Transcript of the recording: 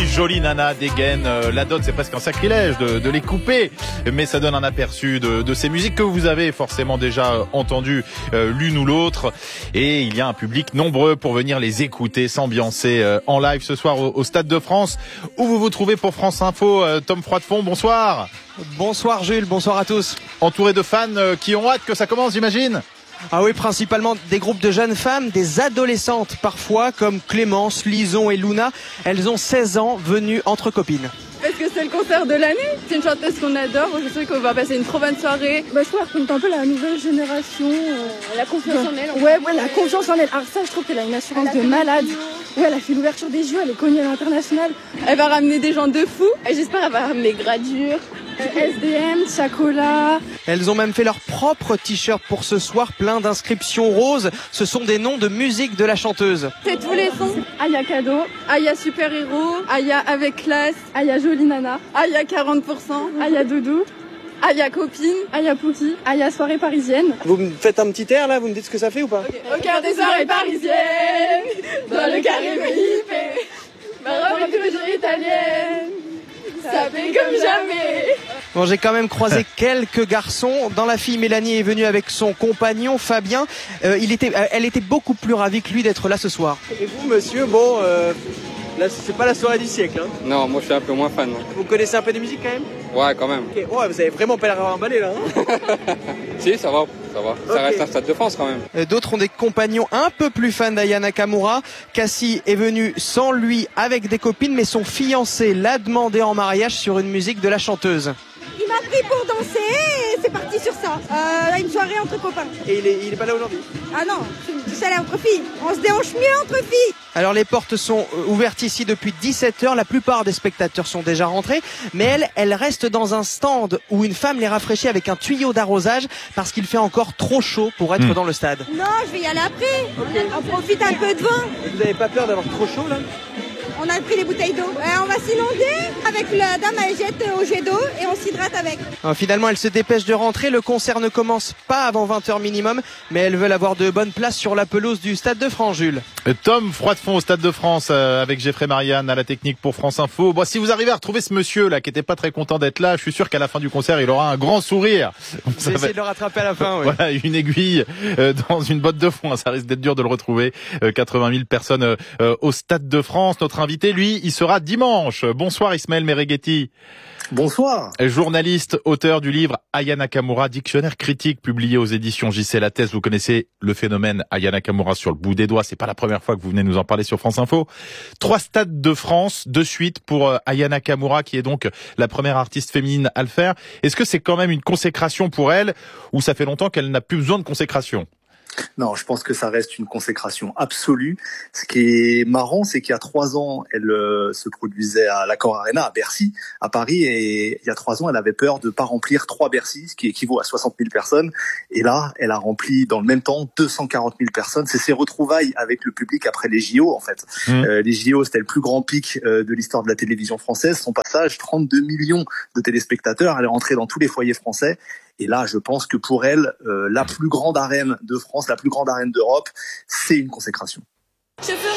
jolies nanas dégainent la dot, c'est presque un sacrilège de les couper, mais ça donne un aperçu de ces musiques que vous avez forcément déjà entendues l'une ou l'autre, et il y a un public nombreux pour venir les écouter, s'ambiancer en live ce soir au Stade de France, où vous vous trouvez pour France Info. Tom Froidefond, bonsoir. Bonsoir Jules, bonsoir à tous. Entouré de fans qui ont hâte que ça commence, j'imagine. Ah oui, principalement des groupes de jeunes femmes, des adolescentes parfois, comme Clémence, Lison et Luna. Elles ont 16 ans, venues entre copines. Parce que c'est le concert de l'année, c'est une chanteuse qu'on adore, je sais qu'on va passer une trop bonne soirée. Je trouve qu'elle est un peu la nouvelle génération. La confiance en elle. Ouais, la confiance en elle. Alors ça, je trouve qu'elle a une assurance de malade. Ouais, elle a fait l'ouverture des jeux, elle est connue à l'international. Elle va ramener des gens de fous, et j'espère qu'elle va ramener Gradure. SDM, Chacola. Elles ont même fait leur propre t-shirt pour ce soir, plein d'inscriptions roses. Ce sont des noms de musique de la chanteuse. C'est tous les sons. Aya Cadeau, Aya Super Héros, Aya Avec Classe, Aya Jolie Nana, Aya 40%, Aya Doudou, Aya Copine, Aya Pouki, Aya Soirée Parisienne. Vous me faites un petit air là, vous me dites ce que ça fait ou pas? Au cœur des soirées parisiennes, dans le carré Felipe, ma robe est toujours italienne, ça fait comme jamais. Bon, j'ai quand même croisé quelques garçons. Dans la fille, Mélanie est venue avec son compagnon Fabien. Elle était beaucoup plus ravie que lui d'être là ce soir. Et vous, monsieur, bon, là, c'est pas la soirée du siècle, hein? Non, moi je suis un peu moins fan. Vous connaissez un peu des musiques quand même? Ouais, quand même. Okay. Ouais, vous avez vraiment pas l'air emballé là, hein? Si, ça va. Ça Okay. reste un Stade de France quand même. D'autres ont des compagnons un peu plus fans d'Aya Nakamura. Cassie est venue sans lui avec des copines, mais son fiancé l'a demandé en mariage sur une musique de la chanteuse. Il m'a pris pour danser et c'est parti sur ça. Une soirée entre copains. Et il est pas là aujourd'hui? Ah non, c'est ça entre filles. On se déhanche mieux entre filles. Alors les portes sont ouvertes ici depuis 17h. La plupart des spectateurs sont déjà rentrés. Mais elle reste dans un stand où une femme les rafraîchit avec un tuyau d'arrosage parce qu'il fait encore trop chaud pour être dans le stade. Non, je vais y aller après. Okay. On profite un peu de vin. Et vous n'avez pas peur d'avoir trop chaud là? On a pris les bouteilles d'eau. On va s'inonder avec la dame, elle jette au jet d'eau et on s'hydrate avec. Alors, finalement, elle se dépêche de rentrer. Le concert ne commence pas avant 20h minimum, mais elles veulent avoir de bonnes places sur la pelouse du Stade de France, Jules. Tom Froidefond au Stade de France avec Geoffrey Marianne à la technique pour France Info. Bon, si vous arrivez à retrouver ce monsieur là qui était pas très content d'être là, je suis sûr qu'à la fin du concert, il aura un grand sourire. J'ai essayé de le rattraper à la fin, oui. Voilà, une aiguille dans une botte de foin, ça risque d'être dur de le retrouver. 80 000 personnes au Stade de France. Notre invité, lui, il sera dimanche. Bonsoir Ismaël Merighetti. Bonsoir. Journaliste, auteur du livre Aya Nakamura, dictionnaire critique publié aux éditions JC Lattès. Vous connaissez le phénomène Aya Nakamura sur le bout des doigts. C'est pas la première fois que vous venez nous en parler sur France Info. 3 stades de France de suite pour Aya Nakamura, qui est donc la première artiste féminine à le faire. Est-ce que c'est quand même une consécration pour elle, ou ça fait longtemps qu'elle n'a plus besoin de consécration? Non, je pense que ça reste une consécration absolue. Ce qui est marrant, c'est qu'il y a 3 ans, elle se produisait à l'Accor Arena, à Bercy, à Paris, et il y a 3 ans, elle avait peur de pas remplir 3 Bercy, ce qui équivaut à 60 000 personnes. Et là, elle a rempli dans le même temps 240 000 personnes. C'est ses retrouvailles avec le public après les JO, en fait. Les JO, c'était le plus grand pic de l'histoire de la télévision française. Son passage, 32 millions de téléspectateurs. Elle est rentrée dans tous les foyers français. Et là, je pense que pour elle, la plus grande arène de France, la plus grande arène d'Europe, c'est une consécration. Je ferai